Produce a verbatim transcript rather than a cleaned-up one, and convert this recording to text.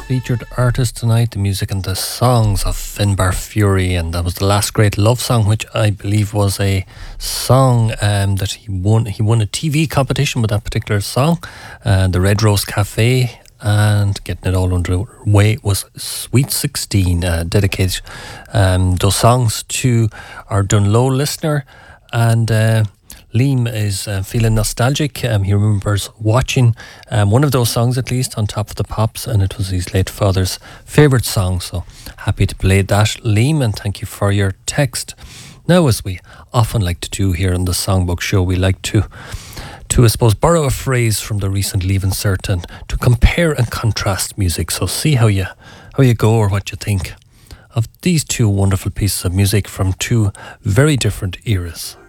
featured artist tonight, the music and the songs of Finbar Fury, and that was the last great love song, which I believe was a song um, that he won. He won a T V competition with that particular song, uh, the Red Rose Cafe, and getting it all underway was Sweet sixteen, uh, dedicated um, those songs to our Dunlow listener, and uh, Liam is uh, feeling nostalgic. Um, he remembers watching um, one of those songs, at least, on Top of the Pops, and it was his late father's favourite song. So happy to play that, Liam, and thank you for your text. Now, as we often like to do here on the Songbook Show, we like to, to I suppose, borrow a phrase from the recent Leaving Cert and to compare and contrast music. So see how you how you go, or what you think of these two wonderful pieces of music from two very different eras.